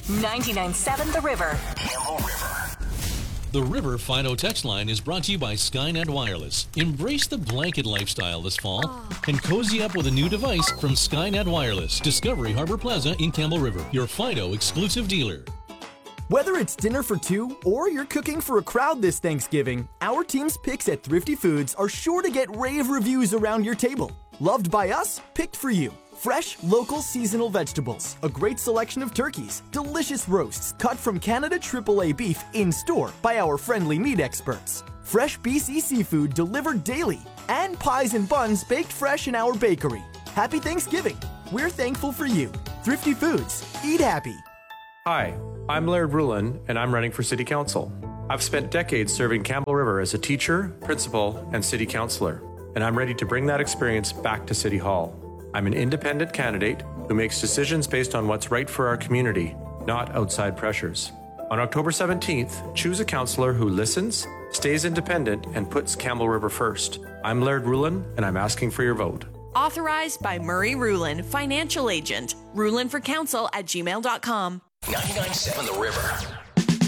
99.7 The River. Campbell River. The River Fido text line is brought to you by Skynet Wireless. Embrace the blanket lifestyle this fall and cozy up with a new device from Skynet Wireless, Discovery Harbor Plaza in Campbell River, your Fido exclusive dealer. Whether it's dinner for two or you're cooking for a crowd this Thanksgiving, our team's picks at Thrifty Foods are sure to get rave reviews around your table. Loved by us, picked for you. Fresh, local, seasonal vegetables, a great selection of turkeys, delicious roasts cut from Canada AAA beef in store by our friendly meat experts, fresh BC seafood delivered daily, and pies and buns baked fresh in our bakery. Happy Thanksgiving! We're thankful for you. Thrifty Foods. Eat happy. Hi, I'm Laird Rulin, and I'm running for City Council. I've spent decades serving Campbell River as a teacher, principal, and city councillor, and I'm ready to bring that experience back to City Hall. I'm an independent candidate who makes decisions based on what's right for our community, not outside pressures. On October 17th, choose a councillor who listens, stays independent, and puts Campbell River first. I'm Laird Rulin, and I'm asking for your vote. Authorized by Murray Rulin, financial agent. RulinforCouncil@gmail.com. 99.7 The River.